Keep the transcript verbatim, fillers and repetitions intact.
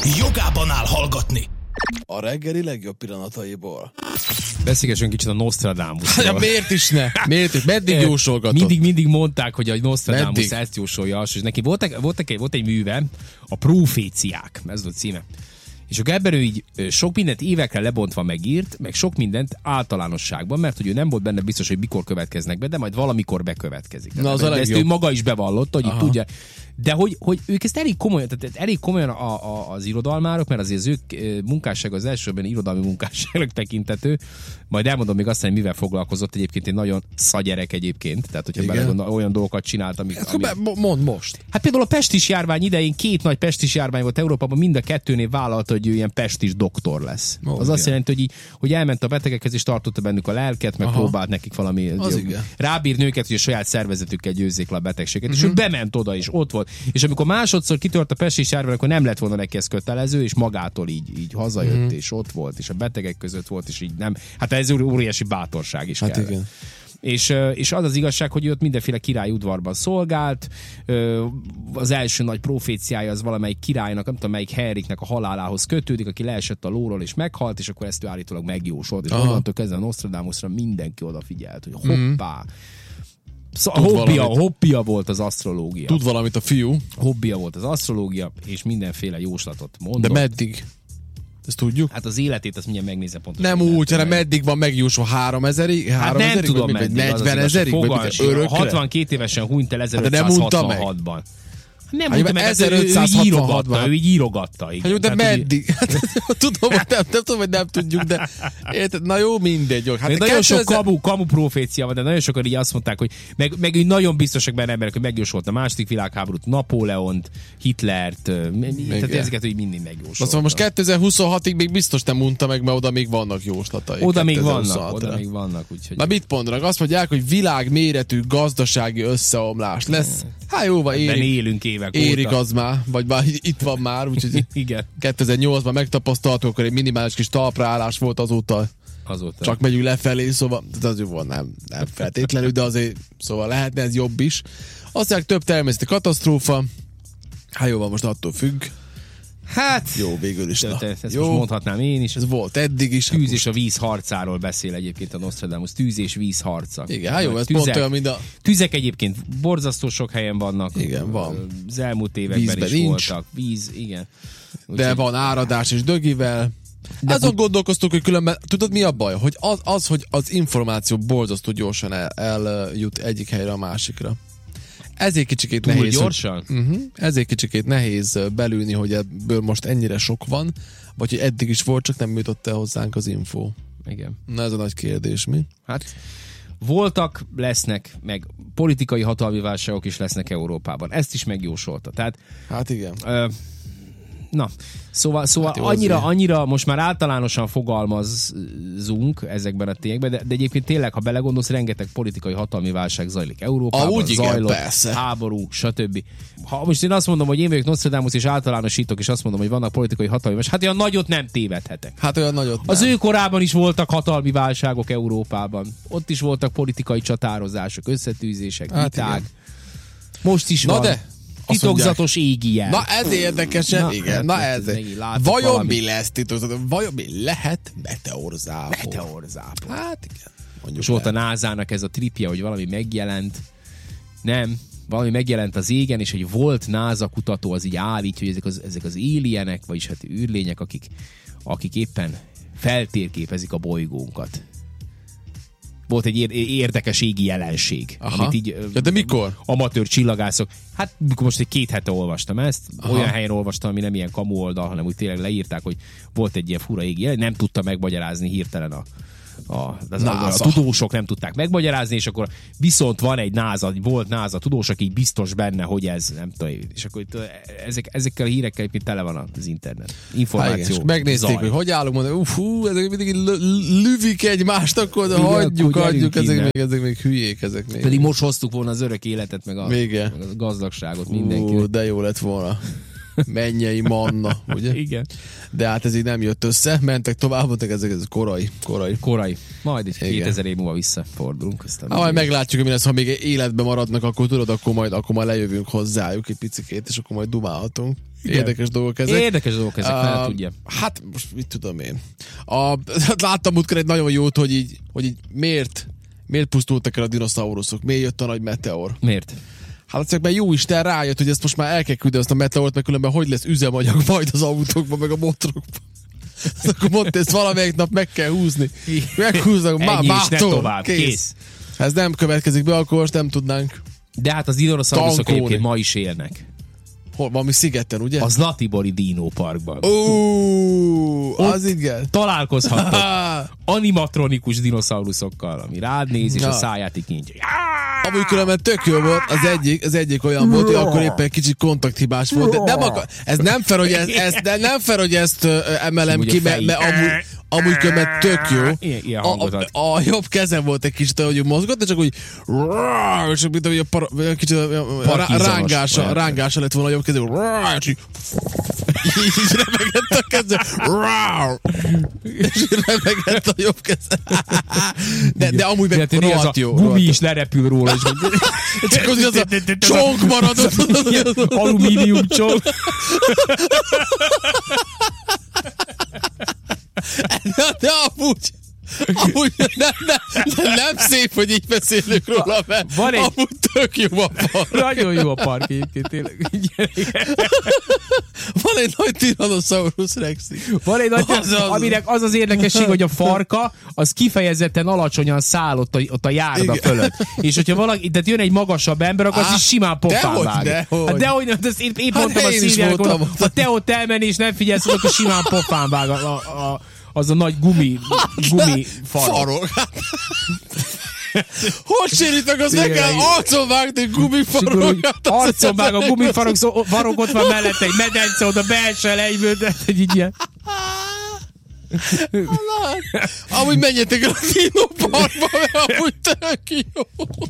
jogában áll hallgatni. A reggeli legjobb pillanataiból. Beszélgessünk kicsit a Nostradamusról. Hát, miért is ne? Miért is? Meddig jósolgatott? Mindig, mindig mondták, hogy a Nostradamus Meddig? ezt jósolja, és neki voltak, voltak egy, volt egy műve, a Proféciák, ez volt címe. És akkor ebben ő így sok mindent évekre lebontva megírt, meg sok mindent általánosságban, mert hogy ő nem volt benne biztos, hogy mikor következnek be, de majd valamikor bekövetkezik. Na, az de a ezt ő maga is bevallotta, hogy így tudja. De hogy, hogy ők ezt elég komolyan, tehát elég komolyan a, a, az irodalmárok, mert azért az ők munkásság az elsőben irodalmi munkásságnak tekintető, majd elmondom még azt, hogy mivel foglalkozott egyébként, egy nagyon szagyerek egyébként, tehát hogyha belegondol, olyan dolgokat csinált, amik... Ami... Mondd most. Hát például a pestis járvány idején két nagy pestis járvány volt Európában, mind a kettőnél vállalta, hogy ő ilyen pestis doktor lesz. Oh, az igen. Azt jelenti, hogy, így, hogy elment a betegekhez és tartotta bennük a lelket, meg Aha. próbált nekik valami rábírni őket, hogy a saját szervezetükkel győzzék le a betegséget. Uh-huh. És ő bement oda, és ott volt. És amikor másodszor kitört a pestis járvány, akkor nem lett volna neki ez kötelező, és magától így, így hazajött, uh-huh. és ott volt, és a betegek között volt, és így nem. Hát ez óriási bátorság is hát kell. Igen. És, és az az igazság, hogy ő ott mindenféle királyi udvarban szolgált. Az első nagy proféciája az valamelyik királynak, nem tudom melyik Henriknek a halálához kötődik, aki leesett a lóról és meghalt, és akkor ezt ő állítólag megjósolt. És onnantól kezdve a Nostradamusra mindenki odafigyelt, hogy hoppá. Mm. Szóval hobbia, hobbia volt az asztrológia. Tud valamit a fiú. Hobbia volt az asztrológia, és mindenféle jóslatot mondott. De meddig? Ezt tudjuk? Hát az életét azt mindjárt megnézem pontosan. Nem úgy, hanem meddig van megjósva háromezerig? Hát nem tudom meddig, meddig. negyvenezerig? hatvankét évesen hunyt el ezerötszázhatvanhatban. Nem hát mondta meg, ezerötszázhatvanhatban. Ő írogatta, ő így írogatta. Igen. Hát, de tehát, meddig? Hát, tudom, hogy nem, nem tudom, hogy nem tudjuk, de érted? Na jó, mindegy. Hát nagyon kétezer... sok kamu, kamu profécia van, de nagyon sokan így azt mondták, hogy meg, meg úgy nagyon biztosak benne emberek, hogy megjósolt a második világháborút, Napóleont, Hitlert, tehát ezeket így mindig megjósolt. Azt most kétezer-huszonhatig még biztos nem mondta meg, mert oda még vannak jóslatai. Oda még vannak, oda még vannak. Úgyhogy... Na mit mondanak? Azt mondják, hogy világméretű gazdasági összeomlás lesz. Hát jóva, élünk évek érik óta. Az már, vagy már itt van már, úgyhogy igen. kétezer-nyolcban megtapasztaltuk, akkor egy minimális kis talpraállás volt azóta. Azóta. Csak megyünk lefelé, szóval az jó van, nem, nem feltétlenül, de azért szóval lehetne ez jobb is. Aztán több természeti katasztrófa. Hát jó van, most attól függ. Hát, jó, végül is. Na. Ezt jó. Most mondhatnám én is. Ez volt eddig is. Tűz és a víz harcáról beszél egyébként a Nostradamus. Tűz és víz harca. Igen, hát jó, ez pont olyan, mint a... Tüzek egyébként borzasztó sok helyen vannak. Igen, van. Az elmúlt években Vízben is nincs. Voltak. Víz, igen. Úgy de van áradás és dögivel. De azon bu- gondolkoztuk, hogy különben, tudod mi a baj? Hogy az, az hogy az információ borzasztó gyorsan el, eljut egyik helyre a másikra. Ezért kicsikét Túl nehéz. gyorsan? Hogy, uh-huh, ezért kicsikét nehéz belülni, hogy ebből most ennyire sok van, vagy hogy eddig is volt, csak nem jutott el hozzánk az info. Igen. Na ez a nagy kérdés, mi? Hát voltak, lesznek, meg politikai hatalmi válságok is lesznek Európában. Ezt is megjósolta. Tehát, hát igen. Ö, na, szóval, szóval hát annyira, annyira most már általánosan fogalmazunk ezekben a tényekben, de, de egyébként tényleg, ha belegondolsz, rengeteg politikai hatalmi válság zajlik Európában, ah, zajlott, igen, háború, stb. Ha most én azt mondom, hogy én vagyok Nostradamus és általánosítok, és azt mondom, hogy vannak politikai hatalmi válságok, hát olyan nagyot nem tévedhetek. Hát olyan nagyot nem. Az ő korában is voltak hatalmi válságok Európában. Ott is voltak politikai csatározások, összetűzések, hát viták. Igen. Most is Na van. De. Titokzatos égi jel. Na ez érdekesen, na, igen. Na ez. Vajon valami... mi lesz titokzatos? Vajon mi lehet meteorzápor? Meteorzápor. Hát igen. És volt a nászának ez a tripje, hogy valami megjelent. Nem, valami megjelent az égen, és egy volt NASA kutató az így állítja, hogy ezek az, ezek az alienek, vagyis hát űrlények, akik, akik éppen feltérképezik a bolygónkat. Volt egy érdekes égi jelenség. Aha. Amit így, ja, de mikor? Amatőr csillagászok. Hát most egy két hete olvastam ezt. Aha. Olyan helyen olvastam, ami nem ilyen kamu oldal, hanem úgy tényleg leírták, hogy volt egy ilyen fura égi jelenség. Nem tudta megmagyarázni hirtelen a A, az a, a tudósok nem tudták megmagyarázni, és akkor viszont van egy NASA, volt NASA tudós, aki biztos benne, hogy ez, nem tudom, és akkor ezek, ezekkel a hírekkel itt tele van az internet. Információ. Há, megnézték, zaj. Hogy hogy állunk, mondani, uff, hú, ezek mindig lüvik egymást, akkor de hagyjuk, hagyjuk, ezek még, ezek még hülyék, ezek még. Pedig most hoztuk volna az örök életet, meg a, meg a gazdagságot mindenki. Ú, de jó lett volna. Mennyei manna, ugye? Igen. De hát ez így nem jött össze, mentek tovább, mondták, ezek ez korai, korai. Korai. Majd itt kétezer év múlva visszafordulunk. Ha majd meglátjuk, hogy mi lesz, ha még életben maradnak, akkor tudod, akkor majd, akkor majd lejövünk hozzájuk egy picikét, és akkor majd dumálhatunk. Érdekes dolgok ezek. Érdekes dolgok ezek, uh, nem tudja. Hát most mit tudom én. A, láttam múltkor egy nagyon jót, hogy így, hogy így miért, miért pusztultak el a dinoszauruszok, miért jött a nagy meteor. Miért? Hát azért, mert jó Isten rájött, hogy ezt most már el kell küldeni azt a meteort, mert különben hogy lesz üzemanyag majd az autókban, meg a motorokban. Akkor mondta, ezt valamelyik nap meg kell húzni. Meghúznak, má, bátor, kész. kész. Ha ez nem következik be, akkor most nem tudnánk. De hát az dinoszauruszok egyébként ma is élnek. Hol? Valami szigeten, ugye? Az Latibori Dino Parkban. Ó, az igen. Találkozhattok animatronikus dinoszauruszokkal, ami rád néz, és ja. a száját így kinyitja. Amúgy különben tök jó volt, az egyik, az egyik olyan volt, hogy akkor éppen kicsit kontakthibás volt, de nem akar, ez nem fel, hogy, ez, ez, de nem fel, hogy ezt uh, emelem ki, mert, mert amúgy, amúgy különben tök jó. Ilyen, ilyen a, a, a jobb kezem volt egy kicsit, hogy mozgott, de csak úgy és mint hogy a par, kicsit rángása, rángása lett volna a jobb kezem, és így remegett a kezem, és remegett a jobb kezem. De, de amúgy meg rohadt jó. Gumi is lerepül róla. Csak az, az a csonk maradott. Alumínium csonk. De, de amúgy, amúgy nem, nem, nem szép, hogy így beszélünk róla, mert van egy, amúgy tök jó a park. Nagyon jó a park egyébként, tényleg. Van egy nagy Tyrannosaurus Rexi. Van egy nagy, az, az, aminek az az érdekesség, hogy a farka az kifejezetten alacsonyan száll ott a, ott a járda igen. fölött. És hogyha valaki, tehát jön egy magasabb ember, akkor az is simán pofán vág. Dehogy, hát dehogy, de ezt épp, épp hát mondtam a Szilviának, ha te ott elmenni és nem figyelsz, akkor simán pofán vág a, a, a, az a nagy gumi, gumi farok. farok. Hogy sérítek, az meg kell arcon vágni gumifarokat. Arcon vág a gumifarok, farok ott van mellette egy medence, oda beesel egyből, de egy így ilyen. Amúgy menjetek el a Dino Parkba, mert amúgy tök jó.